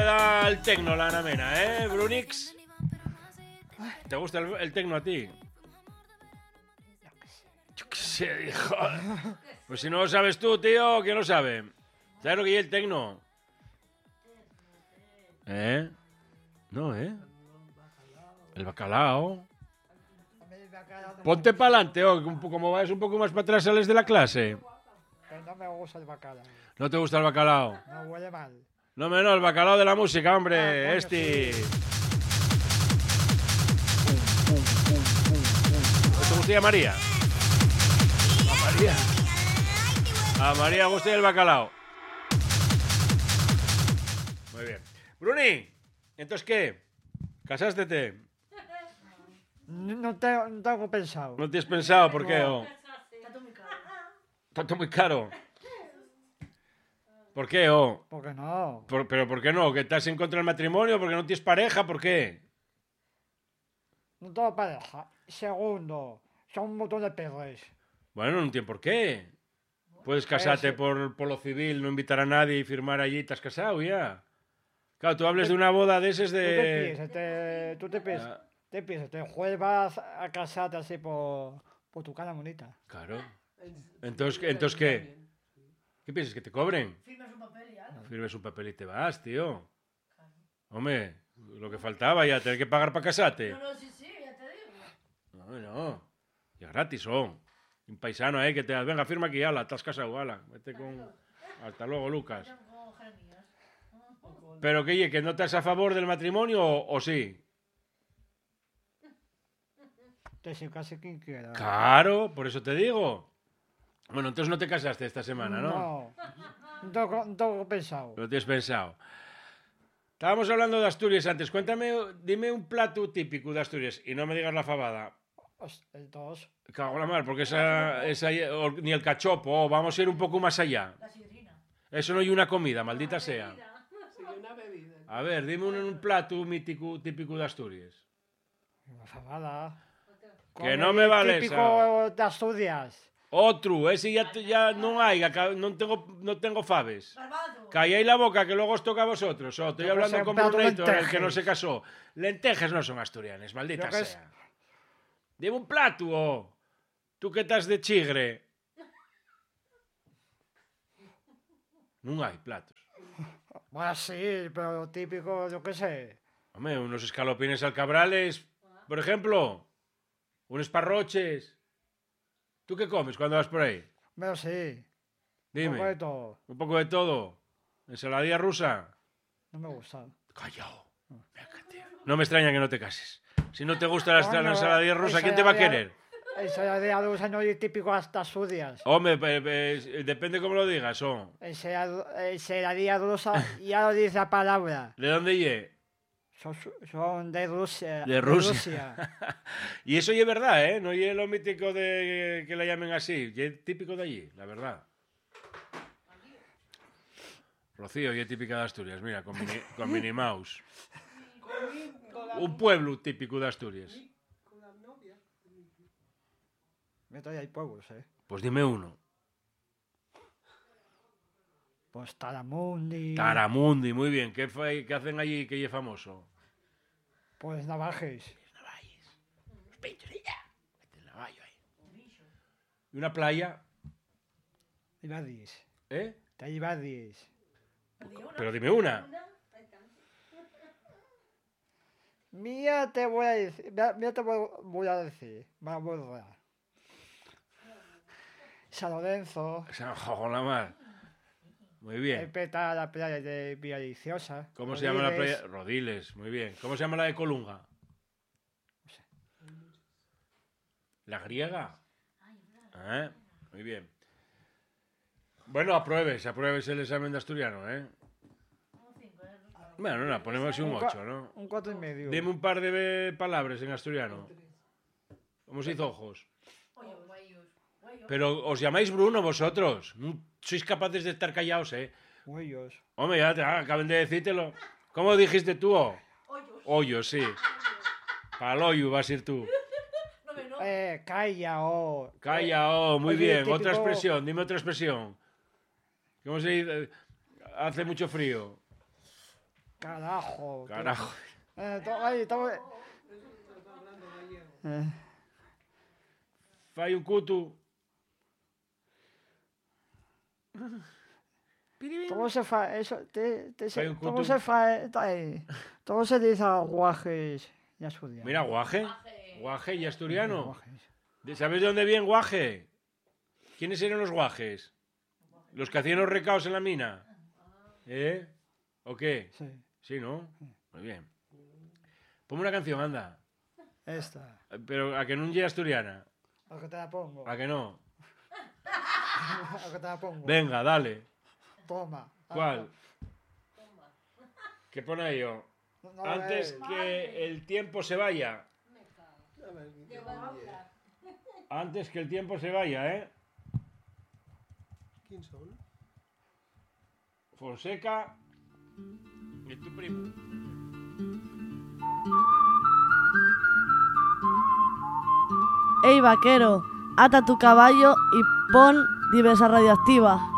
da el tecno la Anamena, Brunix? ¿Te gusta el tecno a ti? Yo qué sé, hijo. Pues si no lo sabes tú, tío, ¿quién lo sabe? ¿Sabes lo que es el tecno? No, El bacalao. Ponte para adelante, como vas un poco más para atrás, sales de la clase. Pero no me gusta el bacalao. ¿No te gusta el bacalao? No huele mal. No, el bacalao de la música, hombre. Coño, este. sí. ¿Te gustaría María? A María. A María gustaría el bacalao. Muy bien. Bruni, ¿entonces qué? ¿Casástete? No tengo pensado. ¿No tienes pensado? ¿Por qué? No. Está todo muy caro. ¿Por qué? ¿Por qué no? ¿Pero por qué no? ¿Que estás en contra del matrimonio? ¿Porque no tienes pareja? ¿Por qué? No tengo pareja. Segundo, son un montón de perros. Bueno, no entiendo por qué. Puedes casarte sí. por lo civil, no invitar a nadie y firmar allí y te has casado ya. Claro, tú hables de una boda de ese de... Tú te piensas, te juegas a casarte así por tu cara bonita. Claro. Entonces ¿qué? ¿Qué piensas? ¿Que te cobren? Firmas un papel y algo. Firmes un papel y te vas, tío. Hombre, lo que faltaba ya, tener que pagar para casarte. No, sí, ya te digo. No. Ya gratis, Un paisano, que te... Venga, firma aquí, ala, te has casado, ala. Vete con... Hasta luego, Lucas. Con Jeremías. ¿Pero qué, que no estás a favor del matrimonio o sí? Te si casi quien quiera. Claro, por eso te digo. Bueno, entonces no te casaste esta semana, ¿no? No tengo pensado. No tienes pensado. Estábamos hablando de Asturias antes. Dime un plato típico de Asturias y no me digas la fabada. El dos. Cago en la mar, porque ni el cachopo, vamos a ir un poco más allá. La sidrina. Eso no hay una comida, maldita sea. Sí, una bebida. A ver, dime un plato mítico típico de Asturias. La fabada. Que no me vale típico de Asturias. Otro, ese ya no hay, no tengo faves. Garbanzo. Calláis la boca que luego os toca a vosotros. Estoy hablando con Bruneito, el que no se casó. Lentejas no son asturianas, maldita sea. Dime un plato, Tú que estás de chigre. No hay platos. Bueno, sí, pero típico, yo qué sé. Hombre, unos escalopines alcabrales, por ejemplo. Unos parroches. ¿Tú qué comes cuando vas por ahí? Pero sí. Dime. Un poco de todo. Un poco de todo. ¿Ensaladilla rusa? No me gusta. Callao. No me extraña que no te cases. Si no te gusta la Coño, ensaladilla rusa, ¿quién te va a querer? Ensaladilla rusa no es típico hasta Asturias. Hombre, depende cómo lo digas, Ensaladilla rusa, ya lo dice la palabra. ¿De dónde ye? Son de Rusia. De Rusia. Y eso es verdad, ¿eh? No es lo mítico de que la llamen así. Es típico de allí, la verdad. Rocío, es típica de Asturias, mira, con Minnie Mouse. Un pueblo típico de Asturias. Con la novia. Todavía hay pueblos, Pues dime uno. Pues Taramundi. Taramundi, muy bien. ¿Qué hacen allí que es famoso? Pues Navajes. Los pechos y ya. Mete el navajo ahí. ¿Y una playa? Ibadis. ¿Eh? Te hay Ibadis. Pero dime una. Mira, te voy a decir. Mira, te voy a decir. Va a borrar. San Lorenzo. Ojo la mar. Muy bien. Peta la playa de Villaviciosa. ¿Cómo se llama la playa? Rodiles, muy bien. ¿Cómo se llama la de Colunga? ¿La griega? Muy bien. Bueno, apruebes el examen de asturiano, Bueno, no, ponemos un 8, ¿no? Un 4,5. Dime un par de palabras en asturiano. ¿Cómo se dice ojos? Pero os llamáis Bruno vosotros. Sois capaces de estar callados, Huellos. Hombre, ya acaben de decírtelo. ¿Cómo dijiste tú? Hoyos, sí. Paloyu vas a ir tú. Calla, Calla, muy Oye, bien. típico... Otra expresión, dime otra expresión. ¿Cómo se dice? Hace mucho frío. Carajo. Carajo. Ahí, estamos... Fai un cutu. ¿Cómo se fa eso? Fai un ¿Cómo cutu. se fa ¿Cómo se dice guajes y asturiano? Mira, guaje. Guaje y asturiano. Guajes. ¿Sabes de dónde viene guaje? ¿Quiénes eran los guajes? Los que hacían los recaos en la mina. ¿Eh? ¿O qué? Sí, Sí, ¿no? Muy bien. Ponme una canción, anda. esta. Pero a que no llegue asturiana. ¿A que te la pongo? ¿A que no? ¿A que te la pongo? Venga, dale. Toma. ¿Cuál? ¿Qué pone ahí yo? No, Antes que el tiempo se vaya. A ver, ¿Qué va a hablar? Antes que el tiempo se vaya, ¿eh? ¿quién son? Fonseca y tu primo. Ey, vaquero, ata tu caballo y pon Diversa Radioactiva.